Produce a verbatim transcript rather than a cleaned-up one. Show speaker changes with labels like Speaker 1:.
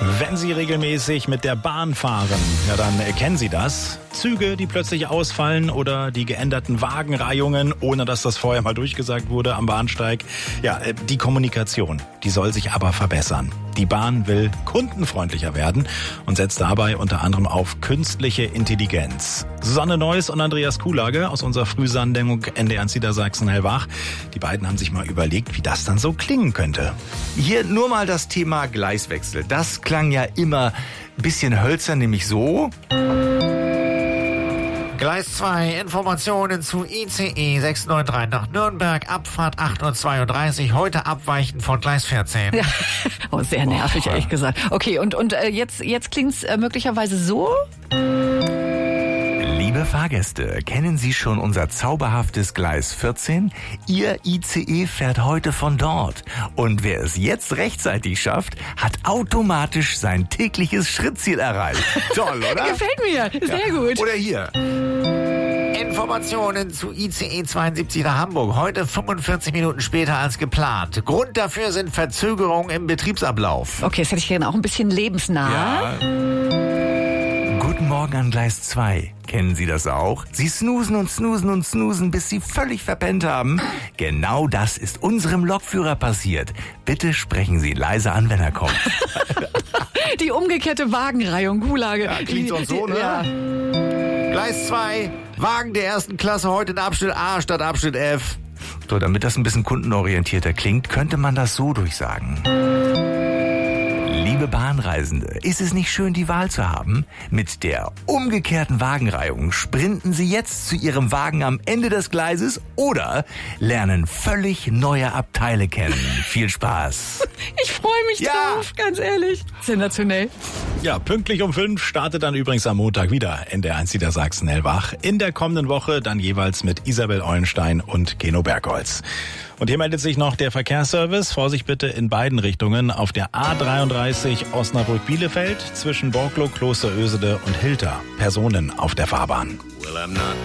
Speaker 1: Wenn Sie regelmäßig mit der Bahn fahren, ja, dann erkennen Sie das. Züge, die plötzlich ausfallen oder die geänderten Wagenreihungen, ohne dass das vorher mal durchgesagt wurde am Bahnsteig. Ja, die Kommunikation, die soll sich aber verbessern. Die Bahn will kundenfreundlicher werden und setzt dabei unter anderem auf künstliche Intelligenz. Susanne Neuss und Andreas Kuhlage aus unserer Frühsendung N D R eins Niedersachsen hellwach. Die beiden haben sich mal überlegt, wie das dann so klingen könnte.
Speaker 2: Hier nur mal das Thema Gleiswechsel. Das klang ja immer ein bisschen hölzern, nämlich so.
Speaker 3: Gleis zwei, Informationen zu I C E sechs neun drei nach Nürnberg, Abfahrt acht Uhr zweiunddreißig, heute abweichen von Gleis vierzehn.
Speaker 4: Ja. Oh, sehr nervig, ehrlich gesagt. Okay, und, und äh, jetzt, jetzt klingt's äh, möglicherweise so?
Speaker 2: Liebe Fahrgäste, kennen Sie schon unser zauberhaftes Gleis vierzehn? Ihr I C E fährt heute von dort. Und wer es jetzt rechtzeitig schafft, hat automatisch sein tägliches Schrittziel erreicht. Toll, oder?
Speaker 4: Gefällt mir, sehr
Speaker 2: Ja.
Speaker 4: gut.
Speaker 2: Oder hier.
Speaker 3: Informationen zu I C E zweiundsiebzig nach Hamburg, heute fünfundvierzig Minuten später als geplant. Grund dafür sind Verzögerungen im Betriebsablauf.
Speaker 4: Okay, das hätte ich gerne auch ein bisschen lebensnah.
Speaker 2: Ja. Guten Morgen an Gleis zwei. Kennen Sie das auch? Sie snoosen und snoosen und snoosen, bis Sie völlig verpennt haben. Genau das ist unserem Lokführer passiert. Bitte sprechen Sie leise an, wenn er kommt.
Speaker 4: Die umgekehrte Wagenreihung, Kuhlage.
Speaker 2: Ja, klingt doch so, ne?
Speaker 4: Ja.
Speaker 3: Gleis zwei, Wagen der ersten Klasse heute in Abschnitt A statt Abschnitt F.
Speaker 2: So, damit das ein bisschen kundenorientierter klingt, könnte man das so durchsagen. Liebe Bahnreisende, ist es nicht schön, die Wahl zu haben? Mit der umgekehrten Wagenreihung sprinten Sie jetzt zu Ihrem Wagen am Ende des Gleises oder lernen völlig neue Abteile kennen. Viel Spaß!
Speaker 4: Ich freue mich
Speaker 2: Ja.
Speaker 4: drauf, ganz ehrlich. Sensationell.
Speaker 1: Ja, pünktlich um fünf startet dann übrigens am Montag wieder N D R eins Niedersachsen hellwach. In der kommenden Woche dann jeweils mit Isabel Eulenstein und Keno Bergholz. Und hier meldet sich noch der Verkehrsservice. Vorsicht bitte in beiden Richtungen auf der A dreiunddreißig Osnabrück-Bielefeld zwischen Borklow, Klosterösede und Hilter. Personen auf der Fahrbahn.
Speaker 5: Well, I'm not